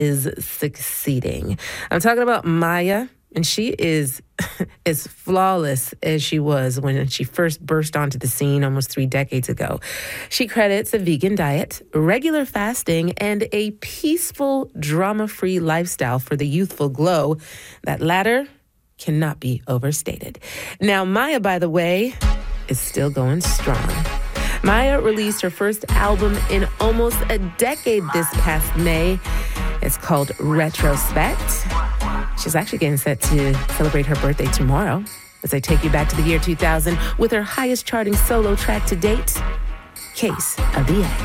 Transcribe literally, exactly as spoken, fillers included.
is succeeding. I'm talking about Maya, and she is as flawless as she was when she first burst onto the scene almost three decades ago. She credits a vegan diet, regular fasting, and a peaceful, drama-free lifestyle for the youthful glow. That latter cannot be overstated. Now, Maya, by the way, is still going strong. Maya released her first album in almost a decade this past May. It's called Retrospect. She's actually getting set to celebrate her birthday tomorrow as I take you back to the year two thousand with her highest charting solo track to date, Case of the X.